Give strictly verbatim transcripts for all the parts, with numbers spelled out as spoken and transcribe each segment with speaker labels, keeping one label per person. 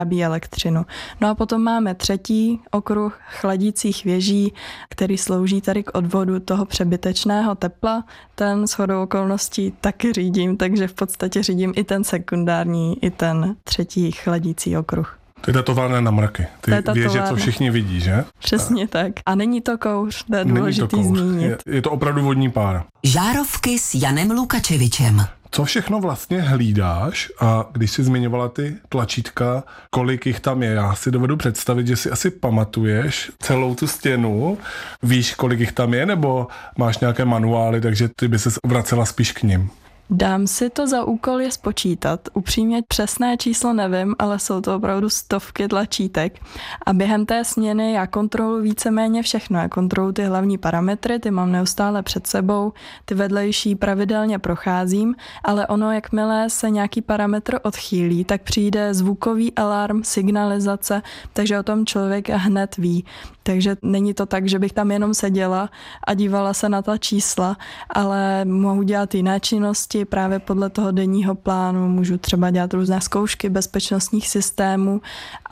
Speaker 1: vyrábí elektřinu. No a potom máme třetí okruh chladících věží, který slouží tady k odvodu toho přebytečného tepla. Ten shodou okolností taky řídím, takže v podstatě řídím i ten sekundární, i ten třetí chladící okruh.
Speaker 2: To je datovárna na mraky. Ty věže, co všichni vidí, že?
Speaker 1: Přesně tak. A není to kouř, to je důležitý zmínit.
Speaker 2: Je, je to opravdu vodní pára.
Speaker 3: Žárovky s Janem Lukačevičem.
Speaker 2: Co všechno vlastně hlídáš a když jsi zmiňovala ty tlačítka, kolik jich tam je? Já si dovedu představit, že si asi pamatuješ celou tu stěnu, víš, kolik jich tam je, nebo máš nějaké manuály, takže ty by ses vracela spíš k nim?
Speaker 1: Dám si to za úkol je spočítat. Upřímně přesné číslo nevím, ale jsou to opravdu stovky tlačítek. A během té směny já kontroluji víceméně všechno. Já kontroluji ty hlavní parametry, ty mám neustále před sebou, ty vedlejší pravidelně procházím, ale ono, jakmile se nějaký parametr odchýlí, tak přijde zvukový alarm, signalizace, takže o tom člověk hned ví. Takže není to tak, že bych tam jenom seděla a dívala se na ta čísla, ale mohu dělat jiné činnosti právě podle toho denního plánu. Můžu třeba dělat různé zkoušky bezpečnostních systémů,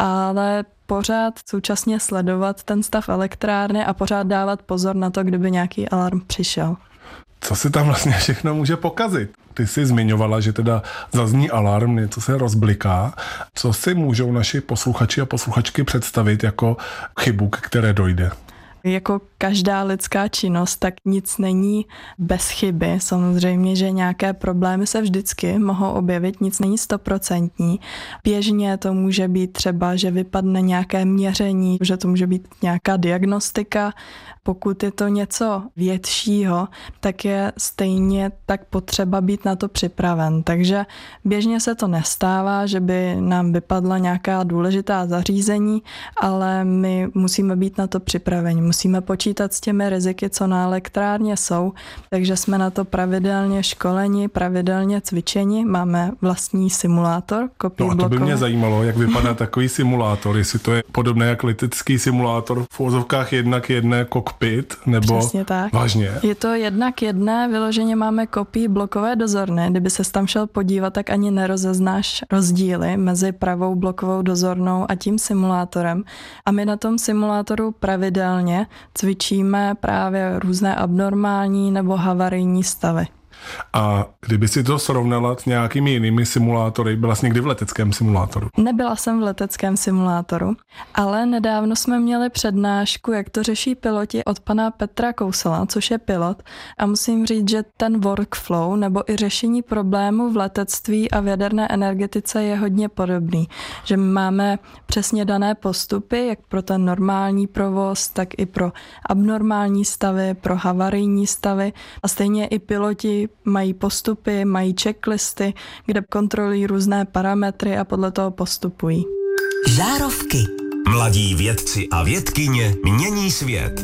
Speaker 1: ale pořád současně sledovat ten stav elektrárny a pořád dávat pozor na to, kdyby nějaký alarm přišel.
Speaker 2: Co se tam vlastně všechno může pokazit? Ty jsi zmiňovala, že teda zazní alarm, něco se rozbliká. Co si můžou naši posluchači a posluchačky představit jako chybu, k které dojde?
Speaker 1: Jako každá lidská činnost, tak nic není bez chyby. Samozřejmě, že nějaké problémy se vždycky mohou objevit, nic není stoprocentní. Běžně to může být třeba, že vypadne nějaké měření, že to může být nějaká diagnostika. Pokud je to něco většího, tak je stejně tak potřeba být na to připraven. Takže běžně se to nestává, že by nám vypadla nějaká důležitá zařízení, ale my musíme být na to připraveni. Musíme počítat s těmi riziky, co na elektrárně jsou, takže jsme na to pravidelně školeni, pravidelně cvičeni. Máme vlastní simulátor, kopii
Speaker 2: No a to
Speaker 1: blokové.
Speaker 2: by mě zajímalo, jak vypadá takový simulátor, jestli to je podobné jak letecký simulátor v uvozovkách jedna k jedné kokpit, nebo
Speaker 1: Přesně tak.
Speaker 2: Vážně.
Speaker 1: Je to jedna k jedné, vyloženě máme kopii blokové dozorny. Kdyby se tam šel podívat, tak ani nerozeznáš rozdíly mezi pravou blokovou dozornou a tím simulátorem. A my na tom simulátoru pravidelně cvičíme právě různé abnormální nebo havarijní stavy.
Speaker 2: A kdyby si to srovnala s nějakými jinými simulátory, byla jsi někdy v leteckém simulátoru?
Speaker 1: Nebyla jsem v leteckém simulátoru, ale nedávno jsme měli přednášku, jak to řeší piloti od pana Petra Kousela, což je pilot. A musím říct, že ten workflow nebo i řešení problémů v letectví a v jaderné energetice je hodně podobný. Že máme přesně dané postupy, jak pro ten normální provoz, tak i pro abnormální stavy, pro havarijní stavy. A stejně i piloti mají postupy, mají checklisty, kde kontrolují různé parametry a podle toho postupují.
Speaker 3: Žárovky.
Speaker 4: Mladí vědci a vědkyně mění svět.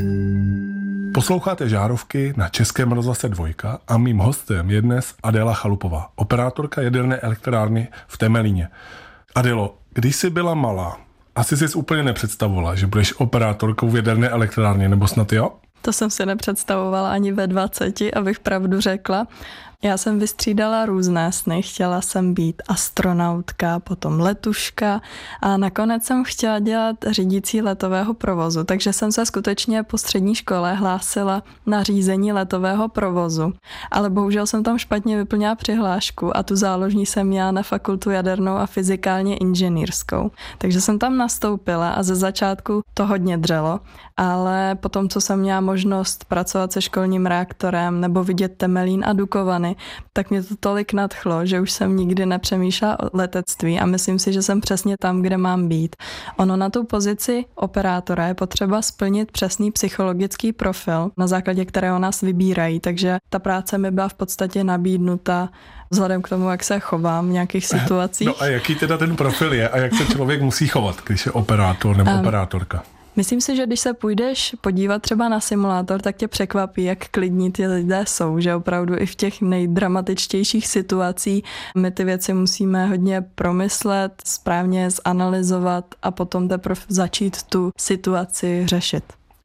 Speaker 2: Posloucháte Žárovky na Českém rozhlase Dvojka a mým hostem je dnes Adéla Chalupová, operátorka jaderné elektrárny v Temelíně. Adélo, když jsi byla malá, asi jsi úplně nepředstavovala, že budeš operátorkou v jaderné elektrárně, nebo snad jo?
Speaker 1: To jsem si nepředstavovala ani ve dvaceti, abych pravdu řekla. Já jsem vystřídala různé sny, chtěla jsem být astronautka, potom letuška a nakonec jsem chtěla dělat řídící letového provozu, takže jsem se skutečně po střední škole hlásila na řízení letového provozu, ale bohužel jsem tam špatně vyplnila přihlášku a tu záložní jsem měla na fakultu jadernou a fyzikálně inženýrskou. Takže jsem tam nastoupila a ze začátku to hodně dřelo, ale potom, co jsem měla možnost pracovat se školním reaktorem nebo vidět Temelín a Dukovany, tak mě to tolik nadchlo, že už jsem nikdy nepřemýšlela o letectví a myslím si, že jsem přesně tam, kde mám být. Ono na tu pozici operátora je potřeba splnit přesný psychologický profil, na základě kterého nás vybírají, takže ta práce mi byla v podstatě nabídnuta vzhledem k tomu, jak se chovám v nějakých situacích.
Speaker 2: No a jaký teda ten profil je a jak se člověk musí chovat, když je operátor nebo um, operátorka?
Speaker 1: Myslím si, že když se půjdeš podívat třeba na simulátor, tak tě překvapí, jak klidní ty lidé jsou, že opravdu i v těch nejdramatičtějších situacích my ty věci musíme hodně promyslet, správně zanalyzovat a potom teprve začít tu situaci řešit.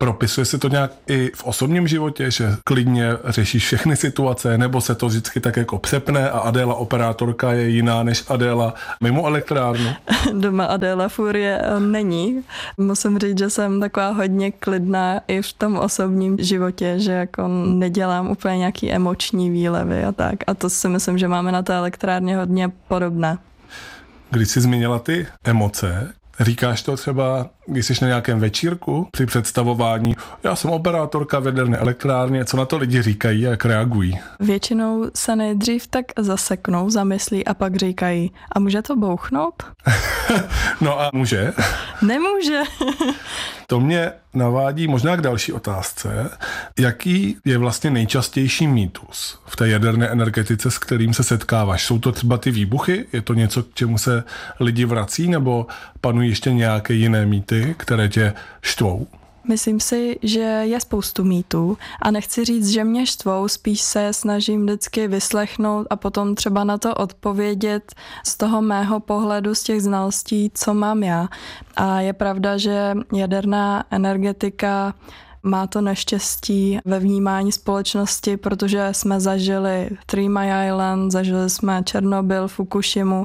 Speaker 2: Propisuje se to nějak i v osobním životě, že klidně řešíš všechny situace, nebo se to vždycky tak jako přepne a Adéla operátorka je jiná než Adéla mimo elektrárnu?
Speaker 1: Doma Adéla Furie není. Musím říct, že jsem taková hodně klidná i v tom osobním životě, že jako nedělám úplně nějaký emoční výlevy a tak. A to si myslím, že máme na té elektrárně hodně podobné.
Speaker 2: Když jsi zmínila ty emoce, říkáš to třeba, když jsi na nějakém večírku při představování, já jsem operátorka v jaderné elektrárně, co na to lidi říkají a jak reagují?
Speaker 1: Většinou se nejdřív tak zaseknou, zamyslí a pak říkají, a může to bouchnout?
Speaker 2: No a může?
Speaker 1: Nemůže.
Speaker 2: To mě navádí možná k další otázce. Jaký je vlastně nejčastější mýtus v té jaderné energetice, s kterým se setkáváš? Jsou to třeba ty výbuchy? Je to něco, k čemu se lidi vrací? Nebo panují ještě nějaké jiné mýty, které tě štvou?
Speaker 1: Myslím si, že je spoustu mýtů a nechci říct, že mě štvou, spíš se snažím vždycky vyslechnout a potom třeba na to odpovědět z toho mého pohledu, z těch znalostí, co mám já. A je pravda, že jaderná energetika má to neštěstí ve vnímání společnosti, protože jsme zažili Three Mile Island, zažili jsme Černobyl, Fukushimu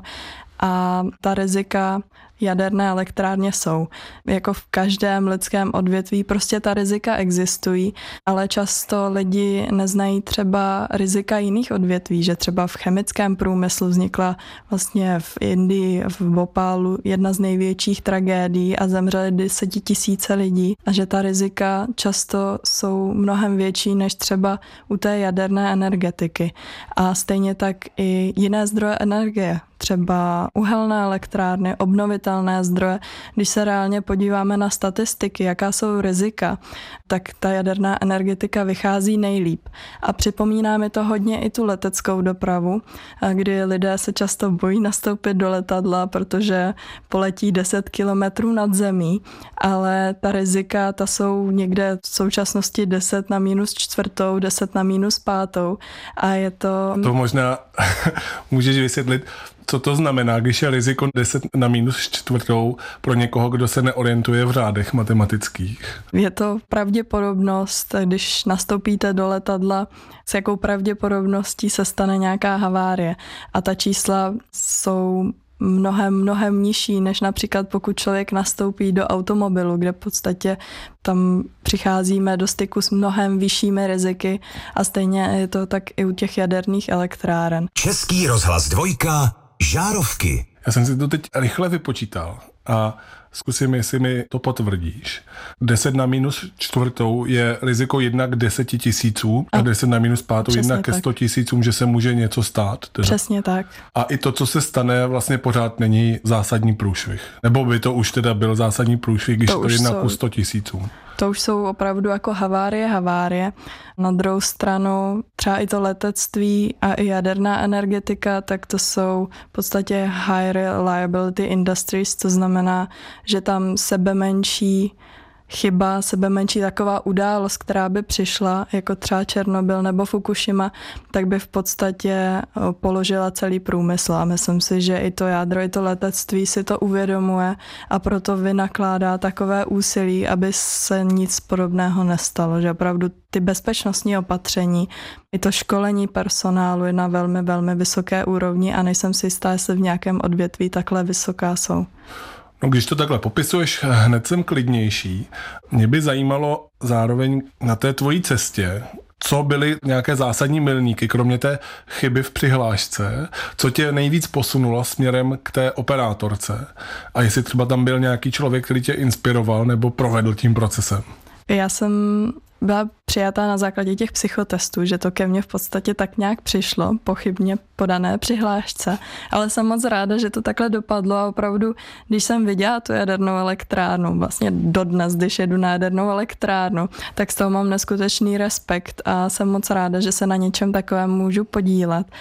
Speaker 1: a ta rizika jaderné elektrárně jsou. Jako v každém lidském odvětví prostě ta rizika existují, ale často lidi neznají třeba rizika jiných odvětví, že třeba v chemickém průmyslu vznikla vlastně v Indii, v Bhopálu jedna z největších tragédií a zemřeli desetitisíce lidí a že ta rizika často jsou mnohem větší než třeba u té jaderné energetiky. A stejně tak i jiné zdroje energie, třeba uhelné elektrárny, obnovitelné zdroje. Když se reálně podíváme na statistiky, jaká jsou rizika, tak ta jaderná energetika vychází nejlíp. A připomíná mi to hodně i tu leteckou dopravu, kdy lidé se často bojí nastoupit do letadla, protože poletí deset kilometrů nad zemí, ale ta rizika, ta jsou někde v současnosti deset na minus čtvrtou, deset na minus pátou a je to...
Speaker 2: To možná můžeš vysvětlit, co to znamená, když je riziko deset na minus čtvrtou pro někoho, kdo se neorientuje v řádech matematických?
Speaker 1: Je to pravděpodobnost, když nastoupíte do letadla, s jakou pravděpodobností se stane nějaká havárie. A ta čísla jsou mnohem, mnohem nižší, než například pokud člověk nastoupí do automobilu, kde v podstatě tam přicházíme do styku s mnohem vyššími riziky a stejně je to tak i u těch jaderných elektráren.
Speaker 4: Český rozhlas dvojka, žárovky.
Speaker 2: Já jsem si to teď rychle vypočítal a zkusím, jestli mi to potvrdíš. deset na minus čtvrtou je riziko jedna k deseti tisícům a deset na minus pátou jedna ke sto tisícům, že se může něco stát. Teda.
Speaker 1: Přesně tak.
Speaker 2: A i to, co se stane, vlastně pořád není zásadní průšvih. Nebo by to už teda byl zásadní průšvih, když to, to jedna ku sto tisícům.
Speaker 1: To už jsou opravdu jako havárie, havárie. Na druhou stranu třeba i to letectví a i jaderná energetika, tak to jsou v podstatě high reliability industries, to znamená, že tam sebe menší chyba, sebe menší taková událost, která by přišla, jako třeba Černobyl nebo Fukushima, tak by v podstatě položila celý průmysl. A myslím si, že i to jádro, i to letectví si to uvědomuje a proto vynakládá takové úsilí, aby se nic podobného nestalo. Že opravdu ty bezpečnostní opatření, i to školení personálu je na velmi, velmi vysoké úrovni a nejsem si jistá, jestli v nějakém odvětví takhle vysoká jsou.
Speaker 2: No, když to takhle popisuješ, hned jsem klidnější. Mě by zajímalo zároveň na té tvojí cestě, co byly nějaké zásadní milníky, kromě té chyby v přihlášce, co tě nejvíc posunulo směrem k té operátorce a jestli třeba tam byl nějaký člověk, který tě inspiroval nebo provedl tím procesem.
Speaker 1: Já jsem byla přijatá na základě těch psychotestů, že to ke mně v podstatě tak nějak přišlo, pochybně podané přihlášce, ale jsem moc ráda, že to takhle dopadlo a opravdu, když jsem viděla tu jadernou elektrárnu, vlastně dodnes, když jedu na jadernou elektrárnu, tak z toho mám neskutečný respekt a jsem moc ráda, že se na něčem takovém můžu podílet.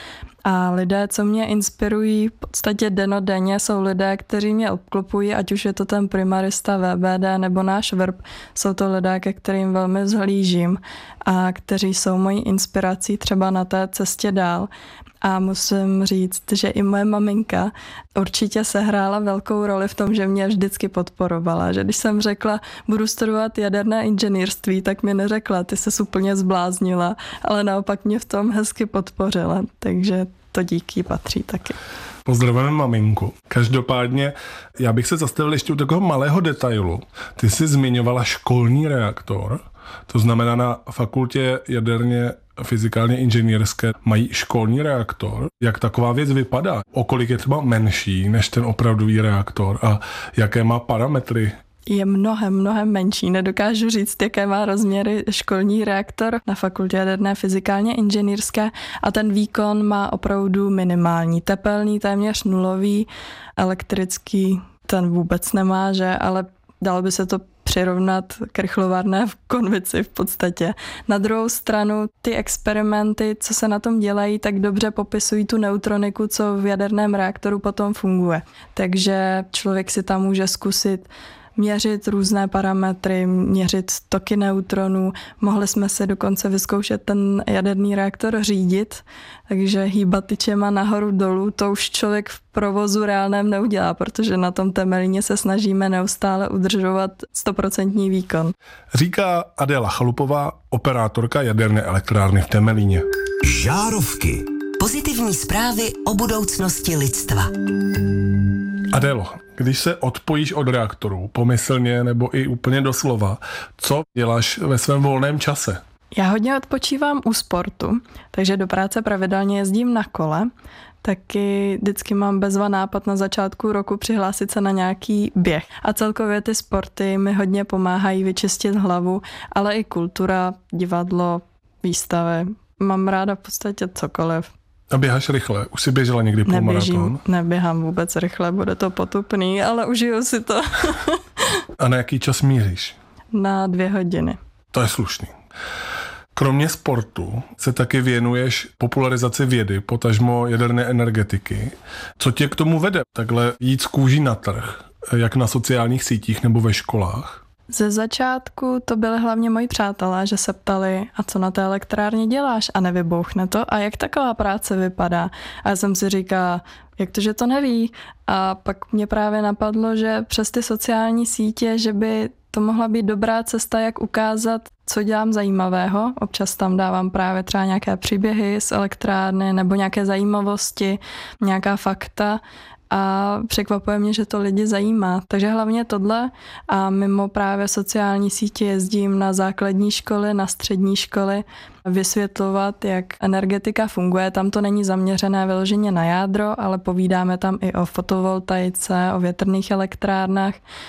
Speaker 1: A lidé, co mě inspirují v podstatě dennodenně, jsou lidé, kteří mě obklopují, ať už je to ten primarista V B D nebo náš vrb. Jsou to lidé, ke kterým velmi vzhlížím a kteří jsou mojí inspirací třeba na té cestě dál. A musím říct, že i moje maminka určitě sehrála velkou roli v tom, že mě vždycky podporovala. Že když jsem řekla, budu studovat jaderné inženýrství, tak mi neřekla, ty ses úplně zbláznila, ale naopak mě v tom hezky podpořila. Takže to díky patří taky.
Speaker 2: Pozdravujeme maminku. Každopádně já bych se zastavil ještě u takového malého detailu. Ty jsi zmiňovala školní reaktor, to znamená na fakultě jaderně fyzikálně inženýrské mají školní reaktor. Jak taková věc vypadá? O kolik je třeba menší než ten opravdový reaktor a jaké má parametry?
Speaker 1: Je mnohem, mnohem menší. Nedokážu říct, jaké má rozměry školní reaktor na fakultě jaderné fyzikálně inženýrské a ten výkon má opravdu minimální. Tepelný téměř nulový, elektrický ten vůbec nemá, že, ale dalo by se to přirovnat k rychlovárné v konvici v podstatě. Na druhou stranu ty experimenty, co se na tom dělají, tak dobře popisují tu neutroniku, co v jaderném reaktoru potom funguje. Takže člověk si tam může zkusit měřit různé parametry, měřit toky neutronů. Mohli jsme se dokonce vyzkoušet ten jaderný reaktor řídit, takže hýbat tyčema nahoru dolů, to už člověk v provozu reálném neudělá, protože na tom Temelíně se snažíme neustále udržovat stoprocentní výkon.
Speaker 2: Říká Adéla Chalupová, operátorka jaderné elektrárny v Temelíně.
Speaker 3: Žárovky. Pozitivní zprávy o budoucnosti lidstva.
Speaker 2: Adélo, když se odpojíš od reaktorů, pomyslně nebo i úplně doslova, co děláš ve svém volném čase?
Speaker 1: Já hodně odpočívám u sportu, takže do práce pravidelně jezdím na kole. Taky vždycky mám bezva nápad na začátku roku přihlásit se na nějaký běh. A celkově ty sporty mi hodně pomáhají vyčistit hlavu, ale i kultura, divadlo, výstavy. Mám ráda v podstatě cokoliv.
Speaker 2: A běháš rychle? Už jsi běžela někdy půlmaraton?
Speaker 1: Neběhám vůbec rychle, bude to potupný, ale užiju si to.
Speaker 2: A na jaký čas míříš?
Speaker 1: Na dvě hodiny.
Speaker 2: To je slušný. Kromě sportu se taky věnuješ popularizaci vědy, potažmo jaderné energetiky. Co tě k tomu vede? Takhle jít z kůží na trh, jak na sociálních sítích nebo ve školách?
Speaker 1: Ze začátku to byly hlavně moji přátelé, že se ptali, a co na té elektrárně děláš a nevybouchne to a jak taková práce vypadá. A já jsem si říkala, jak to, že to neví. A pak mě právě napadlo, že přes ty sociální sítě, že by to mohla být dobrá cesta, jak ukázat, co dělám zajímavého. Občas tam dávám právě třeba nějaké příběhy z elektrárny nebo nějaké zajímavosti, nějaká fakta. A překvapuje mě, že to lidi zajímá. Takže hlavně tohle a mimo právě sociální sítě jezdím na základní školy, na střední školy vysvětlovat, jak energetika funguje. Tam to není zaměřené vyloženě na jádro, ale povídáme tam i o fotovoltaice, o větrných elektrárnách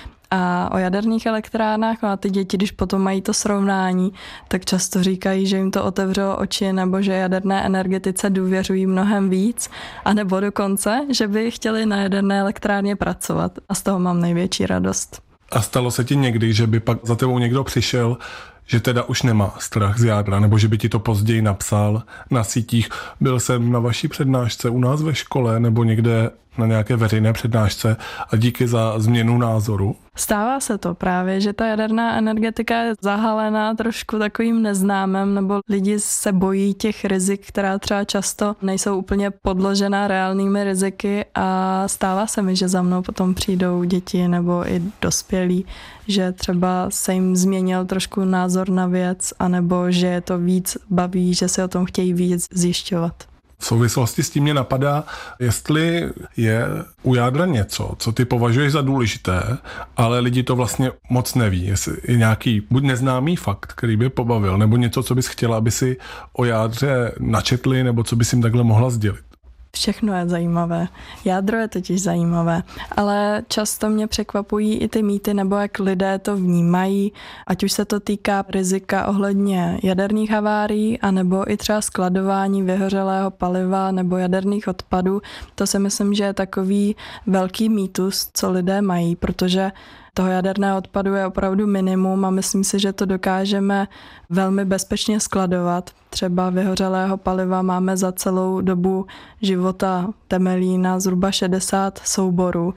Speaker 1: a o jaderných elektrárnách. A ty děti, když potom mají to srovnání, tak často říkají, že jim to otevřelo oči nebo že jaderné energetice důvěřují mnohem víc, anebo dokonce, že by chtěli na jaderné elektrárně pracovat. A z toho mám největší radost.
Speaker 2: A stalo se ti někdy, že by pak za tebou někdo přišel, že teda už nemá strach z jádra, nebo že by ti to později napsal na sítích? Byl jsem na vaší přednášce u nás ve škole nebo někde na nějaké veřejné přednášce a díky za změnu názoru?
Speaker 1: Stává se to právě, že ta jaderná energetika je zahalená trošku takovým neznámem, nebo lidi se bojí těch rizik, která třeba často nejsou úplně podložená reálnými riziky a stává se mi, že za mnou potom přijdou děti nebo i dospělí, že třeba se jim změnil trošku názor na věc, anebo že je to víc baví, že se o tom chtějí víc zjišťovat.
Speaker 2: V souvislosti s tím mě napadá, jestli je u jádra něco, co ty považuješ za důležité, ale lidi to vlastně moc neví. Jestli je nějaký buď neznámý fakt, který by pobavil, nebo něco, co bys chtěla, aby si o jádře načetli, nebo co bys jim takhle mohla sdělit.
Speaker 1: Všechno je zajímavé. Jádro je totiž zajímavé, ale často mě překvapují i ty mýty, nebo jak lidé to vnímají, ať už se to týká rizika ohledně jaderných havárií, anebo i třeba skladování vyhořelého paliva nebo jaderných odpadů. To si myslím, že je takový velký mýtus, co lidé mají, protože toho jaderného odpadu je opravdu minimum a myslím si, že to dokážeme velmi bezpečně skladovat. Třeba vyhořelého paliva máme za celou dobu života Temelína zhruba šedesát souborů.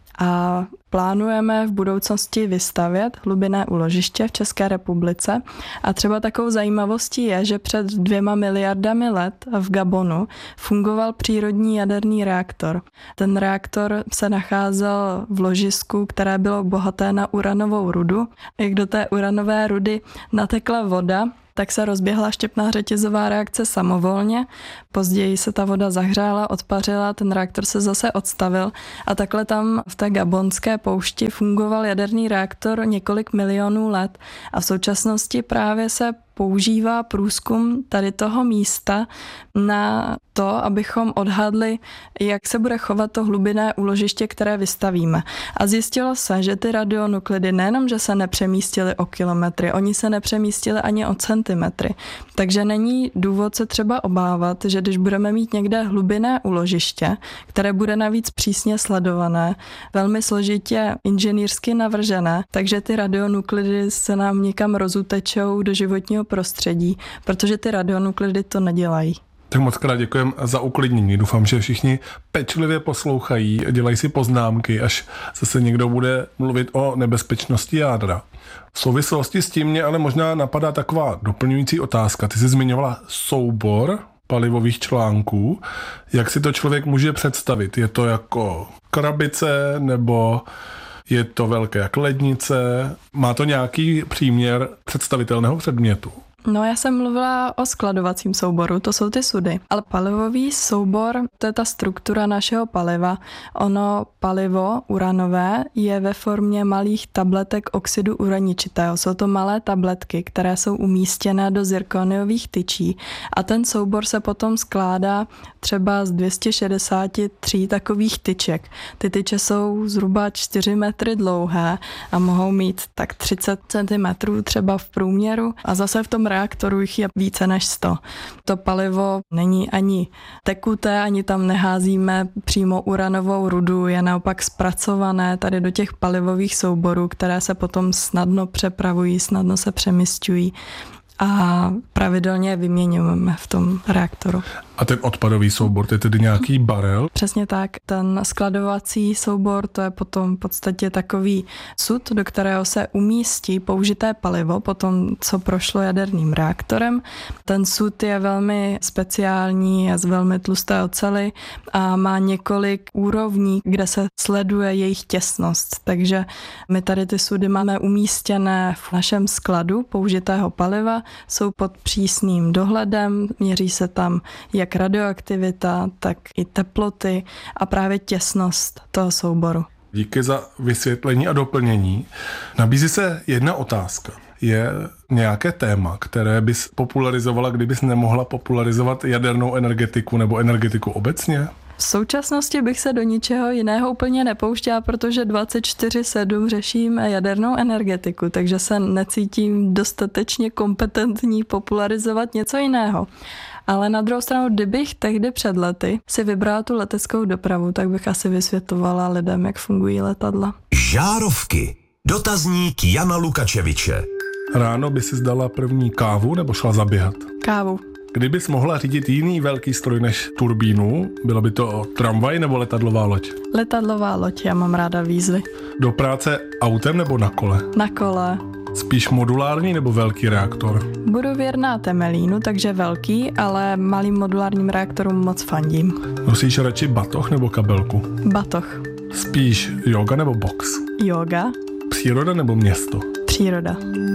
Speaker 1: A plánujeme v budoucnosti vystavět hlubinné úložiště v České republice. A třeba takovou zajímavostí je, že před dvěma miliardami let v Gabonu fungoval přírodní jaderný reaktor. Ten reaktor se nacházel v ložisku, které bylo bohaté na uranovou rudu. Jak do té uranové rudy natekla voda, tak se rozběhla štěpná řetězová reakce samovolně. Později se ta voda zahřála, odpařila, ten reaktor se zase odstavil a takhle tam v té gabonské poušti fungoval jaderný reaktor několik milionů let a v současnosti právě se používá průzkum tady toho místa na to, abychom odhadli, jak se bude chovat to hlubinné úložiště, které vystavíme. A zjistilo se, že ty radionuklidy nejenom, že se nepřemístily o kilometry, oni se nepřemístily ani o centimetry. Takže není důvod se třeba obávat, že když budeme mít někde hlubinné úložiště, které bude navíc přísně sledované, velmi složitě inženýrsky navržené, takže ty radionuklidy se nám někam rozutečou do životního prostředí, protože ty radionuklidy to nedělají.
Speaker 2: Tak moc krát děkujem za uklidnění. Doufám, že všichni pečlivě poslouchají, dělají si poznámky, až zase někdo bude mluvit o nebezpečnosti jádra. V souvislosti s tím mě ale možná napadá taková doplňující otázka. Ty jsi zmiňovala soubor palivových článků. Jak si to člověk může představit? Je to jako krabice nebo je to velké jak lednice? Má to nějaký příměr představitelného předmětu?
Speaker 1: No, já jsem mluvila o skladovacím souboru, to jsou ty sudy. Ale palivový soubor, to je ta struktura našeho paliva. Ono palivo uranové je ve formě malých tabletek oxidu uraničitého. Jsou to malé tabletky, které jsou umístěné do zirkoniových tyčí. A ten soubor se potom skládá třeba z dvě stě šedesát tři takových tyček. Ty tyče jsou zhruba čtyři metry dlouhé a mohou mít tak třicet centimetrů třeba v průměru. A zase v tom reaktoru jich je více než sto. To palivo není ani tekuté, ani tam neházíme přímo uranovou rudu, je naopak zpracované tady do těch palivových souborů, které se potom snadno přepravují, snadno se přemisťují a pravidelně vyměňujeme v tom reaktoru.
Speaker 2: A ten odpadový soubor, to je tedy nějaký barel?
Speaker 1: Přesně tak. Ten skladovací soubor, to je potom v podstatě takový sud, do kterého se umístí použité palivo, potom co prošlo jaderným reaktorem. Ten sud je velmi speciální, je z velmi tlusté oceli a má několik úrovní, kde se sleduje jejich těsnost. Takže my tady ty sudy máme umístěné v našem skladu použitého paliva, jsou pod přísným dohledem, měří se tam jak radioaktivita, tak i teploty a právě těsnost toho souboru.
Speaker 2: Díky za vysvětlení a doplnění. Nabízí se jedna otázka. Je nějaké téma, které bys popularizovala, kdybys nemohla popularizovat jadernou energetiku nebo energetiku obecně?
Speaker 1: V současnosti bych se do ničeho jiného úplně nepouštěla, protože dvacet čtyři sedm řeším jadernou energetiku, takže se necítím dostatečně kompetentní popularizovat něco jiného. Ale na druhou stranu, kdybych tehdy před lety si vybrala tu leteckou dopravu, tak bych asi vysvětlovala lidem, jak fungují letadla.
Speaker 4: Žárovky. Dotazník Jana Lukačeviče.
Speaker 2: Ráno by si zdala první kávu nebo šla zaběhat?
Speaker 1: Kávu.
Speaker 2: Kdybys mohla řídit jiný velký stroj než turbínu, bylo by to tramvaj nebo letadlová loď?
Speaker 1: Letadlová loď, já mám ráda výzvy.
Speaker 2: Do práce autem nebo na kole?
Speaker 1: Na kole.
Speaker 2: Spíš modulární nebo velký reaktor?
Speaker 1: Budu věrná Temelínu, takže velký, ale malým modulárním reaktorům moc fandím.
Speaker 2: Nosíš radši batoh nebo kabelku?
Speaker 1: Batoh.
Speaker 2: Spíš yoga nebo box?
Speaker 1: Yoga.
Speaker 2: Příroda nebo město?
Speaker 1: Příroda.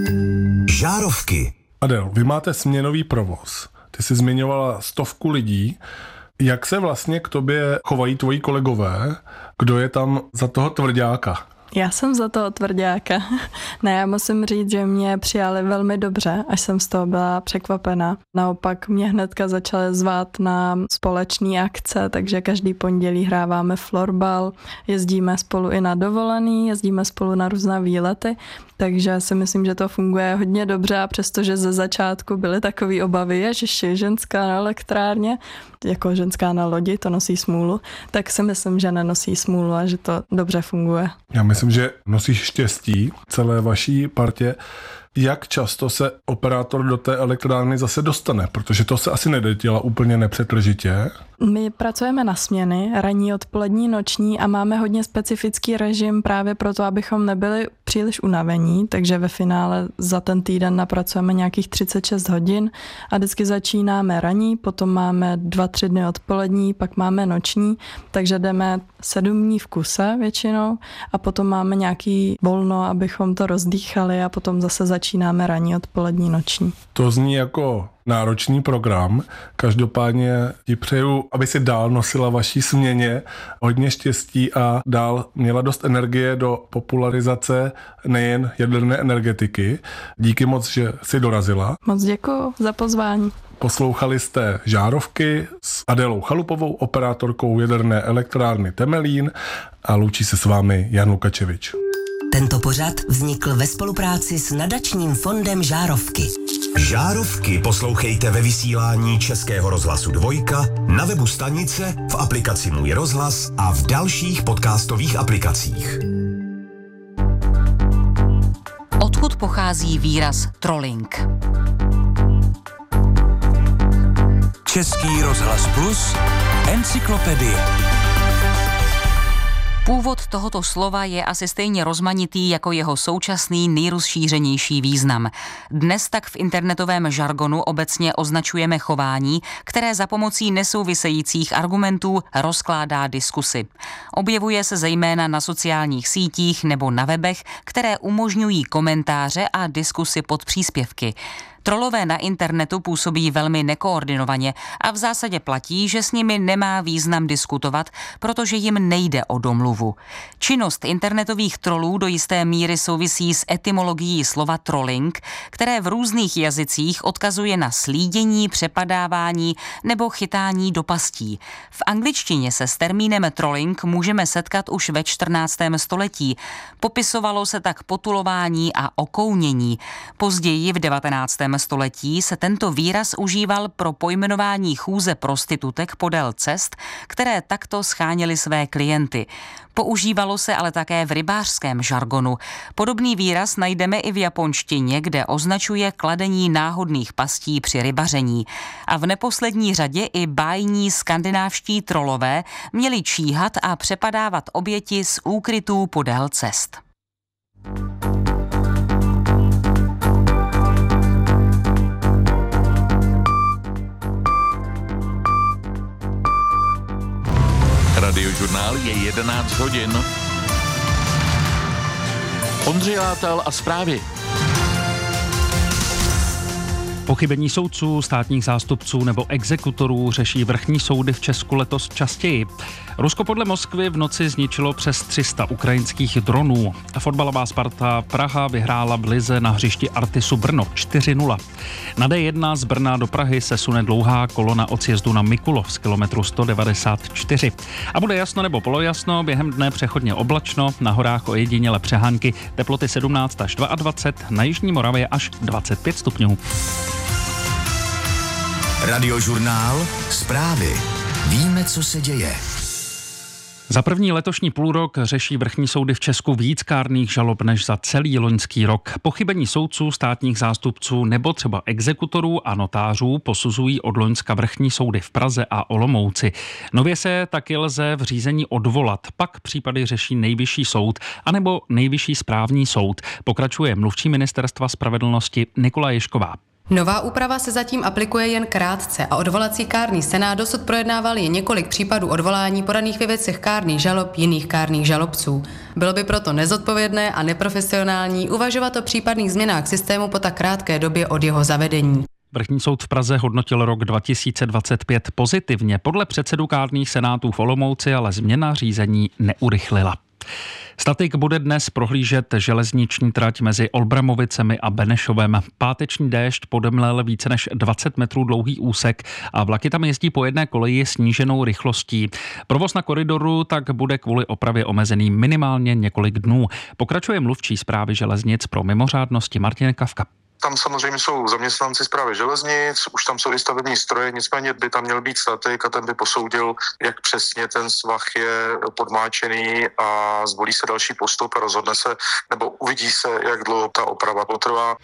Speaker 4: Žárovky.
Speaker 2: Adel, vy máte směnový provoz. Ty jsi zmiňovala stovku lidí. Jak se vlastně k tobě chovají tvoji kolegové? Kdo je tam za toho tvrďáka?
Speaker 1: Já jsem za toho tvrďáka. Ne, já musím říct, že mě přijali velmi dobře, až jsem z toho byla překvapena. Naopak mě hnedka začaly zvát na společné akce, takže každý pondělí hráváme florbal, jezdíme spolu i na dovolený, jezdíme spolu na různé výlety, takže si myslím, že to funguje hodně dobře a přestože ze začátku byly takové obavy, ježiši, ženská na elektrárně, jako ženská na lodi, to nosí smůlu, tak si myslím, že nenosí smůlu a že to dobře funguje.
Speaker 2: Já myslím, myslím, že nosíš štěstí celé vaší partě. Jak často se operátor do té elektrárny zase dostane? Protože to se asi nedělá úplně nepřetržitě.
Speaker 1: My pracujeme na směny, ranní, odpolední, noční a máme hodně specifický režim právě proto, abychom nebyli příliš unavení, takže ve finále za ten týden napracujeme nějakých třicet šest hodin a vždycky začínáme ranní, potom máme dva, tři dny odpolední, pak máme noční, takže jdeme sedm dní v kuse většinou a potom máme nějaký volno, abychom to rozdýchali a potom zase začínáme ranní, odpolední, noční.
Speaker 2: To zní jako náročný program. Každopádně ti přeju, aby si dál nosila vaší směně hodně štěstí a dál měla dost energie do popularizace nejen jaderné energetiky. Díky moc, že jsi dorazila.
Speaker 1: Moc děkuju za pozvání.
Speaker 2: Poslouchali jste Žárovky s Adélou Chalupovou, operátorkou jaderné elektrárny Temelín, a loučí se s vámi Jan Lukačevič.
Speaker 3: Tento pořad vznikl ve spolupráci s nadačním fondem Žárovky.
Speaker 4: Žárovky poslouchejte ve vysílání Českého rozhlasu Dvojka, na webu stanice, v aplikaci Můj rozhlas a v dalších podcastových aplikacích.
Speaker 5: Odkud pochází výraz trolling?
Speaker 6: Český rozhlas Plus, encyklopedie.
Speaker 5: Původ tohoto slova je asi stejně rozmanitý jako jeho současný nejrozšířenější význam. Dnes tak v internetovém žargonu obecně označujeme chování, které za pomocí nesouvisejících argumentů rozkládá diskusy. Objevuje se zejména na sociálních sítích nebo na webech, které umožňují komentáře a diskusy pod příspěvky. Trolové na internetu působí velmi nekoordinovaně a v zásadě platí, že s nimi nemá význam diskutovat, protože jim nejde o domluvu. Činnost internetových trolů do jisté míry souvisí s etymologií slova trolling, které v různých jazycích odkazuje na slídění, přepadávání nebo chytání do pastí. V angličtině se s termínem trolling můžeme setkat už ve čtrnáctém století. Popisovalo se tak potulování a okounění. Později v devatenáctém století se tento výraz užíval pro pojmenování chůze prostitutek podél cest, které takto scháněly své klienty. Používalo se ale také v rybářském žargonu. Podobný výraz najdeme i v japonštině, kde označuje kladení náhodných pastí při rybaření. A v neposlední řadě i bájní skandinávští trolové měli číhat a přepadávat oběti z úkrytů podél cest.
Speaker 6: Radiožurnál je jedenáct hodin. Ondřej Látal a zprávy.
Speaker 7: Pochybení soudců, státních zástupců nebo exekutorů řeší vrchní soudy v Česku letos častěji. Rusko podle Moskvy v noci zničilo přes tři sta ukrajinských dronů. Fotbalová Sparta Praha vyhrála v lize na hřišti Artisu Brno čtyři nula. Na D jedna z Brna do Prahy se sune dlouhá kolona od sjezdu na Mikulov z kilometru sto devadesát čtyři. A bude jasno nebo polojasno, během dne přechodně oblačno, na horách ojediněle přehánky, teploty sedmnáct až dvacet dva, na jižní Moravě až dvacet pět stupňů.
Speaker 4: Radiožurnál, zprávy. Víme, co se děje.
Speaker 7: Za první letošní půlrok řeší vrchní soudy v Česku víc kárných žalob než za celý loňský rok. Pochybení soudců, státních zástupců nebo třeba exekutorů a notářů posuzují od loňska vrchní soudy v Praze a Olomouci. Nově se taky lze v řízení odvolat, pak případy řeší Nejvyšší soud anebo Nejvyšší správní soud. Pokračuje mluvčí Ministerstva spravedlnosti Nikola Ježková.
Speaker 8: Nová úprava se zatím aplikuje jen krátce a odvolací kárný senát dosud projednával jen několik případů odvolání podaných ve věcech kárných žalob jiných kárných žalobců. Bylo by proto nezodpovědné a neprofesionální uvažovat o případných změnách systému po tak krátké době od jeho zavedení.
Speaker 7: Vrchní soud v Praze hodnotil rok dva tisíce dvacet pět pozitivně. Podle předsedů kárných senátů v Olomouci ale změna řízení neurychlila. Statik bude dnes prohlížet železniční trať mezi Olbramovicemi a Benešovem. Páteční déšť podemlel více než dvacet metrů dlouhý úsek a vlaky tam jezdí po jedné koleji sníženou rychlostí. Provoz na koridoru tak bude kvůli opravě omezený minimálně několik dnů. Pokračuje mluvčí správy železnic pro mimořádnosti Martin Kavka.
Speaker 9: Tam samozřejmě jsou zaměstnanci Správy železnic, už tam jsou i stavební stroje, nicméně by tam měl být statik a ten by posoudil, jak přesně ten svah je podmáčený a zvolí se další postup a rozhodne se, nebo uvidí se, jak dlouho ta oprava potrvá.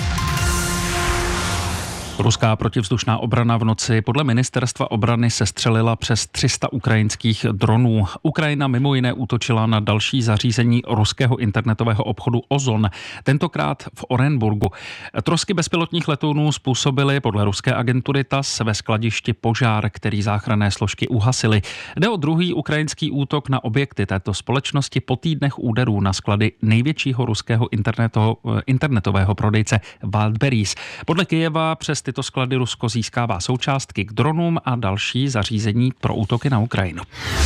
Speaker 7: Ruská protivzdušná obrana v noci podle ministerstva obrany sestřelila přes tři sta ukrajinských dronů. Ukrajina mimo jiné útočila na další zařízení ruského internetového obchodu Ozon, tentokrát v Orenburgu. Trosky bezpilotních letounů způsobily podle ruské agentury T A S ve skladišti požár, který záchranné složky uhasily. Jde o druhý ukrajinský útok na objekty této společnosti po týdnech úderů na sklady největšího ruského internetového prodejce Wildberries. Podle Kyjeva přes tyto sklady Rusko získává součástky k dronům a další zařízení pro útoky na Ukrajinu.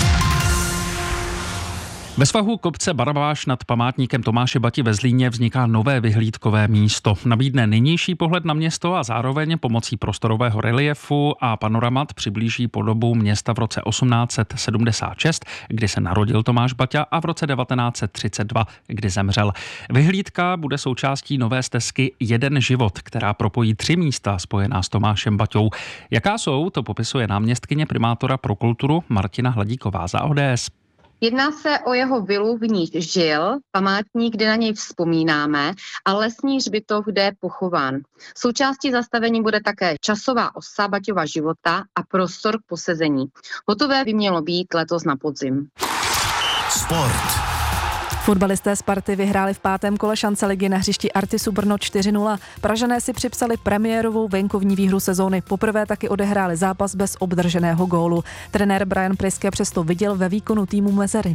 Speaker 7: Ve svahu kopce Barabáš nad památníkem Tomáše Bati ve Zlíně vzniká nové vyhlídkové místo. Nabídne nynější pohled na město a zároveň pomocí prostorového reliefu a panoramat přiblíží podobu města v roce osmnáct set sedmdesát šest, kdy se narodil Tomáš Baťa, a v roce devatenáct set třicet dva, kdy zemřel. Vyhlídka bude součástí nové stezky Jeden život, která propojí tři místa spojená s Tomášem Baťou. Jaká jsou, to popisuje náměstkyně primátora pro kulturu Martina Hladíková za O D S.
Speaker 10: Jedná se o jeho vilu, v níž žil, památník, kde na něj vzpomínáme, a lesní hřbitov, kde je pochován. Součástí zastavení bude také časová osa Baťova života a prostor k posezení. Hotové by mělo být letos na podzim.
Speaker 4: Sport.
Speaker 11: Fotbalisté Sparty vyhráli v pátém kole šance ligy na hřišti Artisu Brno čtyři nula. Pražané si připsali premiérovou venkovní výhru sezóny. Poprvé taky odehráli zápas bez obdrženého gólu. Trenér Brian Priske přesto viděl ve výkonu týmu mezery.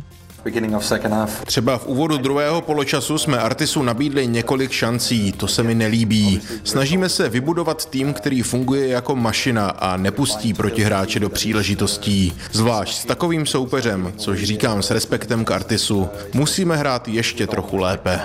Speaker 12: Třeba v úvodu druhého poločasu jsme Artisu nabídli několik šancí, to se mi nelíbí. Snažíme se vybudovat tým, který funguje jako mašina a nepustí protihráče do příležitostí. Zvlášť s takovým soupeřem, což říkám s respektem k Artisu, musíme hrát ještě trochu lépe.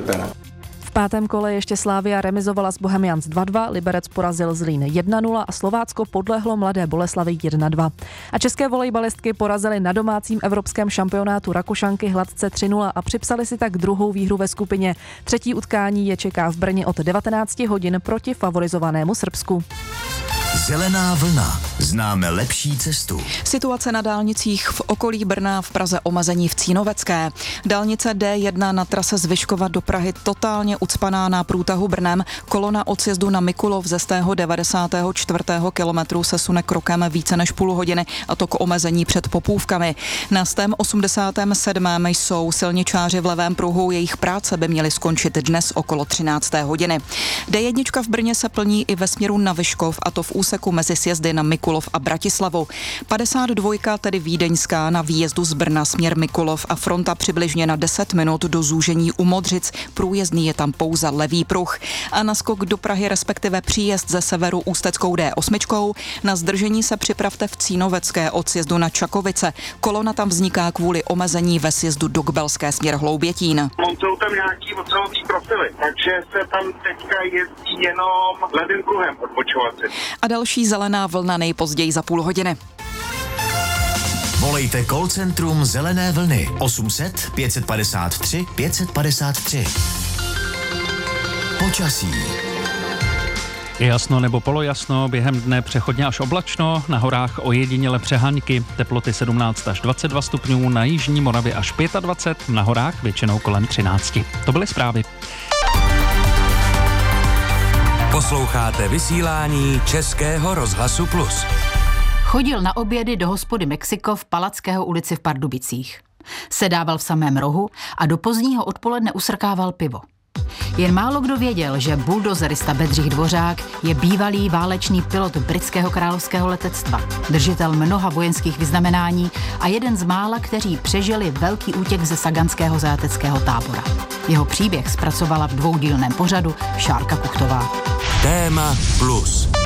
Speaker 11: V pátém kole ještě Slavia remizovala s Bohemians dva dva, Liberec porazil Zlín jedna nula a Slovácko podlehlo Mladé Boleslavi jedna dva. A české volejbalistky porazily na domácím evropském šampionátu Rakušanky hladce tři nula a připsali si tak druhou výhru ve skupině. Třetí utkání je čeká v Brně od devatenáct hodin proti favorizovanému Srbsku.
Speaker 4: Zelená vlna. Známe lepší cestu.
Speaker 13: Situace na dálnicích v okolí Brna, v Praze omezení v Cínovecké. Dálnice D jedna na trase z Vyškova do Prahy totálně ucpaná na průtahu Brnem. Kolona od sjezdu na Mikulov ze stého devadesátého čtvrtého kilometru se sune krokem více než půl hodiny, a to k omezení před Popůvkami. Na stém osmdesátém sedmém jsou silničáři v levém pruhu, jejich práce by měly skončit dnes okolo třinácté hodiny. D jedna v Brně se plní i ve směru na Vyškov, a to v úseku mezi sjezdy na Mikulov a Bratislavu. padesát dva, tedy vídeňská, na výjezdu z Brna směr Mikulov a fronta přibližně na deset minut do zúžení u Modřic. Průjezdný je tam pouze levý pruh. A naskok do Prahy, respektive příjezd ze severu Ústeckou D osm. Na zdržení se připravte v Cínovecké od sjezdu na Čakovice. Kolona tam vzniká kvůli omezení ve sjezdu do Kbelské směr Hloubětín.
Speaker 14: Jsou tam nějaký ocelový profily, takže se tam teďka jezdí jenom levým kruhem odpočovací.
Speaker 13: A další zelená vlna nejpozději za půl hodiny.
Speaker 4: Volejte call centrum Zelené vlny osm set pět padesát tři pět padesát tři. Počasí.
Speaker 7: Je jasno nebo polojasno, během dne přechodně až oblačno, na horách ojediněle přeháňky, teploty sedmnáct až dvacet dva stupňů, na jižní Moravě až dvacet pět, na horách většinou kolem třináct. To byly zprávy.
Speaker 6: Posloucháte vysílání Českého rozhlasu Plus.
Speaker 15: Chodil na obědy do hospody Mexiko v Palackého ulici v Pardubicích. Sedával v samém rohu a do pozdního odpoledne usrkával pivo. Jen málo kdo věděl, že buldozerista Bedřich Dvořák je bývalý válečný pilot britského královského letectva, držitel mnoha vojenských vyznamenání a jeden z mála, kteří přežili velký útěk ze saganského zajateckého tábora. Jeho příběh zpracovala v dvoudílném pořadu Šárka Kuchtová.
Speaker 6: Téma Plus.